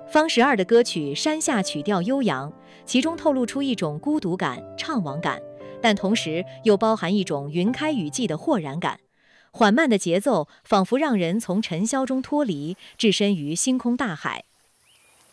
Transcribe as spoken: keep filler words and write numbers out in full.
方十二的歌曲山下曲调悠扬，其中透露出一种孤独感、怅惘感，但同时又包含一种云开雨霁的豁然感。缓慢的节奏仿佛让人从尘嚣中脱离，置身于星空大海。